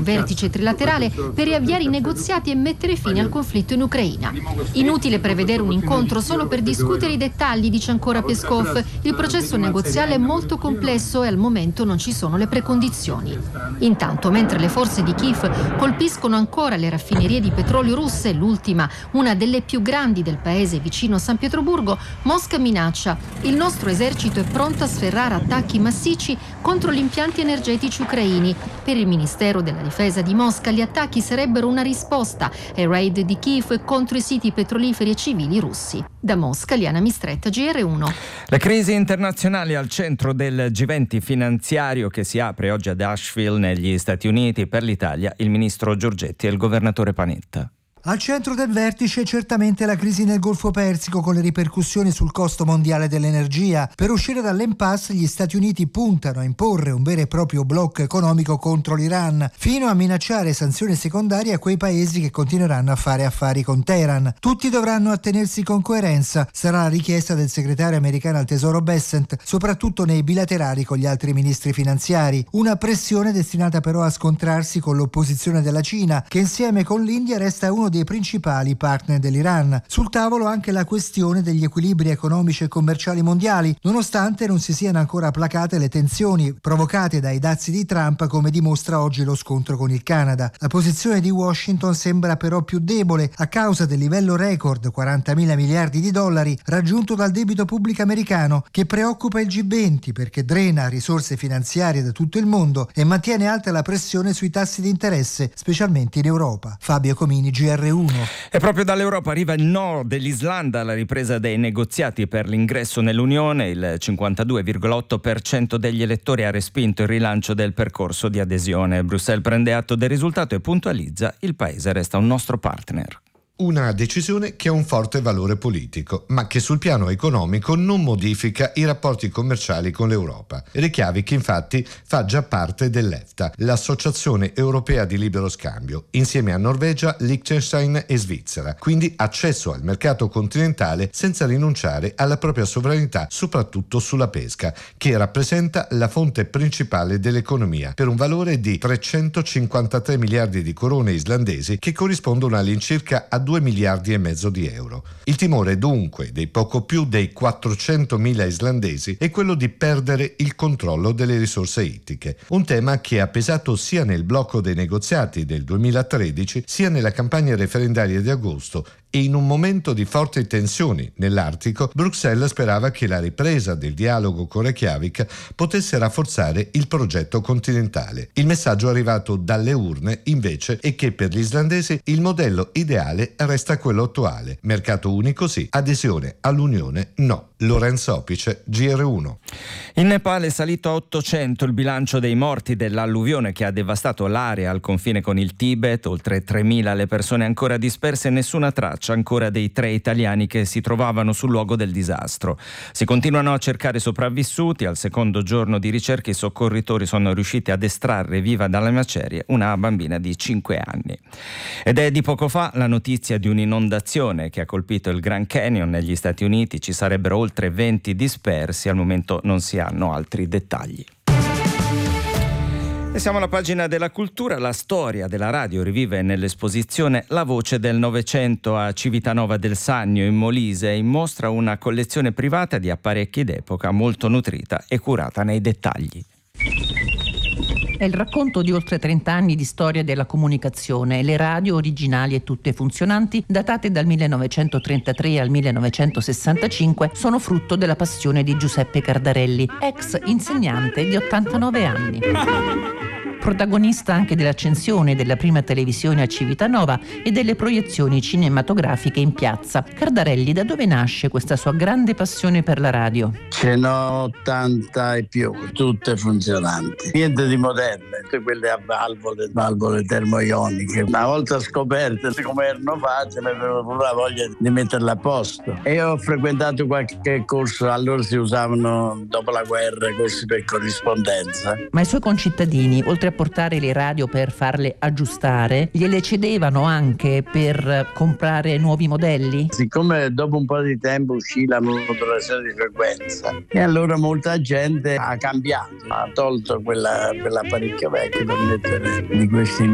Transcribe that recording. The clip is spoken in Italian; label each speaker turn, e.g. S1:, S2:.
S1: vertice trilaterale per riavviare i negoziati e mettere fine al conflitto in Ucraina. Inutile prevedere un incontro solo per discutere i dettagli, dice ancora Peskov. Il processo negoziale è molto complesso e al momento non ci sono le precondizioni. Intanto, mentre le forze di Kiev colpiscono ancora le raffinerie di petrolio russe, l'ultima, una delle più grandi del paese vicino a San Pietroburgo, Mosca minaccia: il nostro esercito è pronto a sferrare attacchi massicci contro gli impianti energetici ucraini. Per il Ministero della Difesa di Mosca gli attacchi sarebbero una risposta ai raid di Kiev contro i siti petroliferi e civili russi. Da Mosca, Liana Mistretta, GR1.
S2: Le crisi internazionali al centro del G20 finanziario che si apre oggi ad Asheville negli Stati Uniti. Per l'Italia il ministro Giorgetti e il governatore Panetta.
S3: Al centro del vertice certamente la crisi nel Golfo Persico, con le ripercussioni sul costo mondiale dell'energia. Per uscire dall'impasse gli Stati Uniti puntano a imporre un vero e proprio blocco economico contro l'Iran, fino a minacciare sanzioni secondarie a quei paesi che continueranno a fare affari con Teheran. Tutti dovranno attenersi con coerenza, sarà la richiesta del segretario americano al Tesoro Bessent, soprattutto nei bilaterali con gli altri ministri finanziari. Una pressione destinata però a scontrarsi con l'opposizione della Cina, che insieme con l'India resta uno dei principali partner dell'Iran. Sul tavolo anche la questione degli equilibri economici e commerciali mondiali, nonostante non si siano ancora placate le tensioni provocate dai dazi di Trump, come dimostra oggi lo scontro con il Canada. La posizione di Washington sembra però più debole a causa del livello record, 40.000 miliardi di dollari, raggiunto dal debito pubblico americano, che preoccupa il G20 perché drena risorse finanziarie da tutto il mondo e mantiene alta la pressione sui tassi di interesse, specialmente in Europa. Fabio Comini, GR1.
S2: E proprio dall'Europa arriva il no dell'Islanda alla ripresa dei negoziati per l'ingresso nell'Unione. Il 52,8% degli elettori ha respinto il rilancio del percorso di adesione. Bruxelles prende atto del risultato e puntualizza: il paese resta un nostro partner.
S4: Una decisione che ha un forte valore politico, ma che sul piano economico non modifica i rapporti commerciali con l'Europa. Reykjavik infatti fa già parte dell'EFTA, l'Associazione Europea di Libero Scambio, insieme a Norvegia, Liechtenstein e Svizzera, quindi accesso al mercato continentale senza rinunciare alla propria sovranità, soprattutto sulla pesca, che rappresenta la fonte principale dell'economia, per un valore di 353 miliardi di corone islandesi, che corrispondono all'incirca a 2 miliardi e mezzo di euro. Il timore dunque dei poco più dei 400.000 islandesi è quello di perdere il controllo delle risorse ittiche, un tema che ha pesato sia nel blocco dei negoziati del 2013 sia nella campagna referendaria di agosto, e in un momento di forti tensioni nell'Artico Bruxelles sperava che la ripresa del dialogo con Reykjavik potesse rafforzare il progetto continentale. Il messaggio arrivato dalle urne invece è che per gli islandesi il modello ideale resta quello attuale: mercato unico sì, adesione all'Unione no. Lorenzo Opice, GR1.
S2: In Nepal è salito a 800 il bilancio dei morti dell'alluvione che ha devastato l'area al confine con il Tibet, oltre 3.000 le persone ancora disperse e nessuna traccia ancora dei 3 italiani che si trovavano sul luogo del disastro. Si continuano a cercare sopravvissuti. Al secondo giorno di ricerche i soccorritori sono riusciti ad estrarre viva dalle macerie una bambina di 5 anni. Ed è di poco fa la notizia di un'inondazione che ha colpito il Grand Canyon negli Stati Uniti. Ci sarebbero oltre 20 dispersi, al momento non si hanno altri dettagli. E siamo alla pagina della cultura. La storia della radio rivive nell'esposizione La voce del Novecento a Civitanova del Sannio in Molise. In mostra una collezione privata di apparecchi d'epoca molto nutrita e curata nei dettagli.
S5: È il racconto di oltre 30 anni di storia della comunicazione. Le radio originali e tutte funzionanti, datate dal 1933 al 1965, sono frutto della passione di Giuseppe Cardarelli, ex insegnante di 89 anni. Protagonista anche dell'accensione della prima televisione a Civitanova e delle proiezioni cinematografiche in piazza. Cardarelli, da dove nasce questa sua grande passione per la radio?
S6: Ce n'ho 80 e più, tutte funzionanti, niente di moderne, tutte quelle a valvole termoioniche. Una volta scoperte come erano fatte, mi aveva pure la voglia di metterle a posto. E ho frequentato qualche corso, allora si usavano dopo la guerra corsi per corrispondenza.
S5: Ma i suoi concittadini, oltre a portare le radio per farle aggiustare, gliele cedevano anche per comprare nuovi modelli?
S6: Siccome dopo un po' di tempo uscì la modulazione di frequenza e allora molta gente ha cambiato, ha tolto quell'apparecchio vecchio per mettere di questi